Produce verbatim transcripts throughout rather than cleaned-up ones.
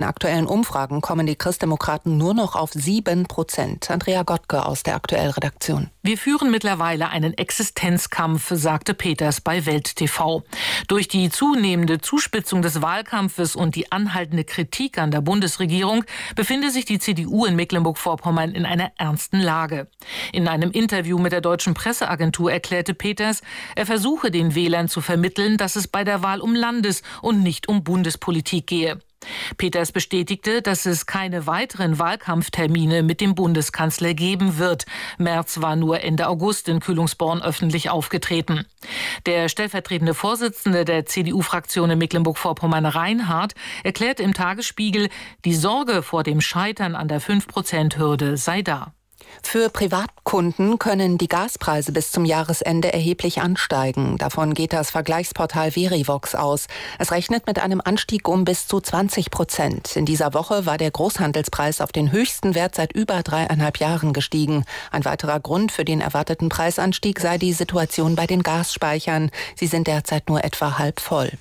aktuellen Umfragen kommen die Christdemokraten nur noch auf sieben Prozent. Andrea Gottke aus der Aktuell-Redaktion. Wir führen mittlerweile einen Existenzkampf, sagte Peters bei Welt T V. Durch die zunehmende Zuspitzung des Wahlkampfes und die anhaltende Kritik an der Bundesregierung befinde sich die C D U in Mecklenburg-Vorpommern in einer ernsten Lage. In einem Interview mit der Deutschen Presseagentur erklärte Peters, er versuche den Wählern zu vermitteln, dass es bei der Wahl um Landes- und nicht um Bundespolitik gehe. Peters bestätigte, dass es keine weiteren Wahlkampftermine mit dem Bundeskanzler geben wird. Merz war nur Ende August in Kühlungsborn öffentlich aufgetreten. Der stellvertretende Vorsitzende der C D U-Fraktion in Mecklenburg-Vorpommern, Reinhardt, erklärte im Tagesspiegel, die Sorge vor dem Scheitern an der fünf Prozent Hürde sei da. Für Privatkunden können die Gaspreise bis zum Jahresende erheblich ansteigen. Davon geht das Vergleichsportal Verivox aus. Es rechnet mit einem Anstieg um bis zu zwanzig Prozent. In dieser Woche war der Großhandelspreis auf den höchsten Wert seit über dreieinhalb Jahren gestiegen. Ein weiterer Grund für den erwarteten Preisanstieg sei die Situation bei den Gasspeichern. Sie sind derzeit nur etwa halb voll.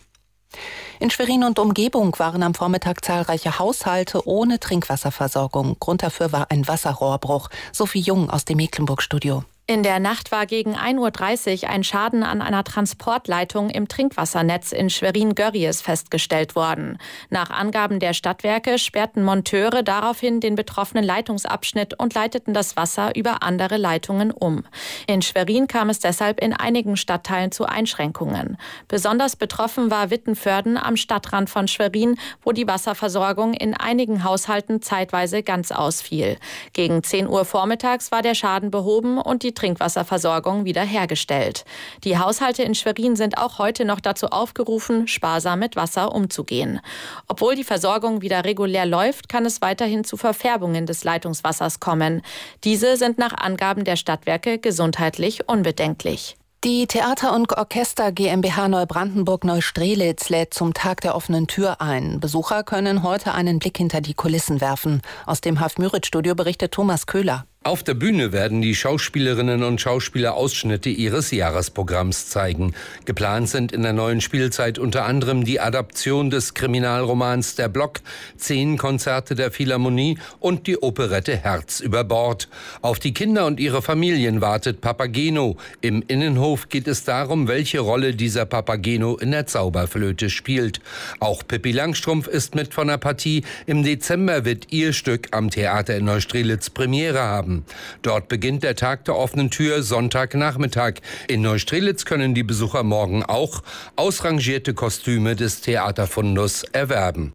In Schwerin und Umgebung waren am Vormittag zahlreiche Haushalte ohne Trinkwasserversorgung. Grund dafür war ein Wasserrohrbruch. Sophie Jung aus dem Mecklenburg-Studio. In der Nacht war gegen ein Uhr dreißig ein Schaden an einer Transportleitung im Trinkwassernetz in Schwerin-Görries festgestellt worden. Nach Angaben der Stadtwerke sperrten Monteure daraufhin den betroffenen Leitungsabschnitt und leiteten das Wasser über andere Leitungen um. In Schwerin kam es deshalb in einigen Stadtteilen zu Einschränkungen. Besonders betroffen war Wittenförden am Stadtrand von Schwerin, wo die Wasserversorgung in einigen Haushalten zeitweise ganz ausfiel. Gegen zehn Uhr vormittags war der Schaden behoben und die Trinkwasserversorgung wiederhergestellt. Die Haushalte in Schwerin sind auch heute noch dazu aufgerufen, sparsam mit Wasser umzugehen. Obwohl die Versorgung wieder regulär läuft, kann es weiterhin zu Verfärbungen des Leitungswassers kommen. Diese sind nach Angaben der Stadtwerke gesundheitlich unbedenklich. Die Theater- und Orchester GmbH Neubrandenburg-Neustrelitz lädt zum Tag der offenen Tür ein. Besucher können heute einen Blick hinter die Kulissen werfen. Aus dem Haft-Müritz-Studio berichtet Thomas Köhler. Auf der Bühne werden die Schauspielerinnen und Schauspieler Ausschnitte ihres Jahresprogramms zeigen. Geplant sind in der neuen Spielzeit unter anderem die Adaption des Kriminalromans Der Block, zehn Konzerte der Philharmonie und die Operette Herz über Bord. Auf die Kinder und ihre Familien wartet Papageno. Im Innenhof geht es darum, welche Rolle dieser Papageno in der Zauberflöte spielt. Auch Pippi Langstrumpf ist mit von der Partie. Im Dezember wird ihr Stück am Theater in Neustrelitz Premiere haben. Dort beginnt der Tag der offenen Tür Sonntagnachmittag. In Neustrelitz können die Besucher morgen auch ausrangierte Kostüme des Theaterfundus erwerben.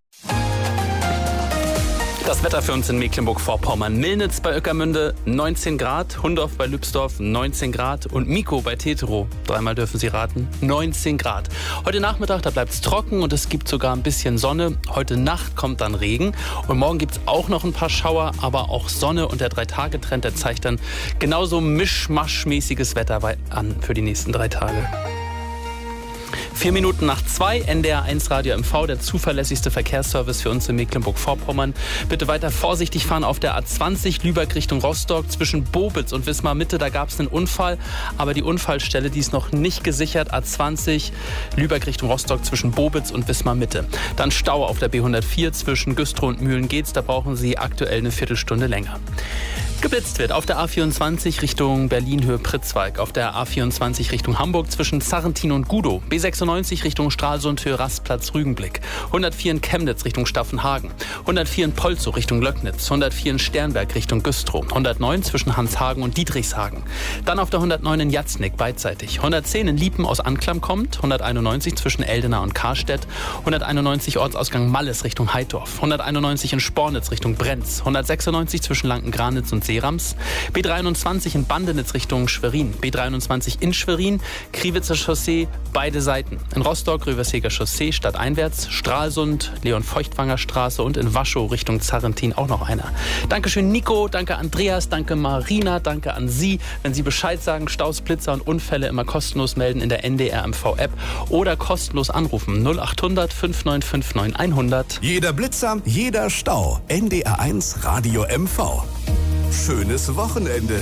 Das Wetter für uns in Mecklenburg-Vorpommern. Milnitz bei Ueckermünde neunzehn Grad, Hundorf bei Lübsdorf neunzehn Grad und Miko bei Tetero, dreimal dürfen Sie raten, neunzehn Grad. Heute Nachmittag, da bleibt es trocken und es gibt sogar ein bisschen Sonne. Heute Nacht kommt dann Regen und morgen gibt es auch noch ein paar Schauer, aber auch Sonne und der Drei-Tage-Trend, der zeigt dann genauso mischmaschmäßiges Wetter an für die nächsten drei Tage. Vier Minuten nach zwei, N D R eins Radio M V, der zuverlässigste Verkehrsservice für uns in Mecklenburg-Vorpommern. Bitte weiter vorsichtig fahren auf der A zwanzig Lübeck Richtung Rostock zwischen Bobitz und Wismar Mitte. Da gab es einen Unfall, aber die Unfallstelle, die ist noch nicht gesichert. A zwanzig Lübeck Richtung Rostock zwischen Bobitz und Wismar Mitte. Dann Stau auf der B hundertvier zwischen Güstrow und Mühlen-Geetz. Da brauchen Sie aktuell eine Viertelstunde länger. Geblitzt wird auf der A vierundzwanzig Richtung Berlin-Höhe Pritzwalk, auf der A vierundzwanzig Richtung Hamburg zwischen Zarrentin und Gudow, B sechsundneunzig Richtung Stralsund Höhe Rastplatz Rügenblick, hundertvier in Chemnitz Richtung Staffenhagen, hundertvier in Polzow Richtung Löcknitz, hundertvier in Sternberg Richtung Güstrow, hundertneun zwischen Hanshagen und Dietrichshagen. Dann auf der hundertneun in Jatznick beidseitig, hundertzehn in Liepen aus Anklam kommt, hunderteinundneunzig zwischen Eldena und Karstedt, hunderteinundneunzig Ortsausgang Malles Richtung Heidorf, hunderteinundneunzig in Spornitz Richtung Brenz, hundertsechsundneunzig zwischen Lanken-Granitz und Seerams, B dreiundzwanzig in Bandenitz Richtung Schwerin, B dreiundzwanzig in Schwerin, Kriwitzer Chaussee, beide Seiten. In Rostock, Röversheger Chaussee, stadteinwärts, Stralsund, Leon-Feuchtwanger Straße und in Waschow Richtung Zarrentin auch noch einer. Dankeschön Nico, danke Andreas, danke Marina, danke an Sie. Wenn Sie Bescheid sagen, Staus, Blitzer und Unfälle immer kostenlos melden in der N D R M V-App oder kostenlos anrufen null achthundert fünf neun fünf neun hundert. Jeder Blitzer, jeder Stau. N D R eins Radio M V. Schönes Wochenende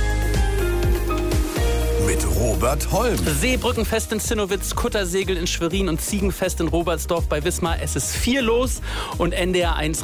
mit Robert Holm. Seebrückenfest in Zinnowitz, Kuttersegel in Schwerin und Ziegenfest in Robertsdorf bei Wismar. Es ist viel los und N D R eins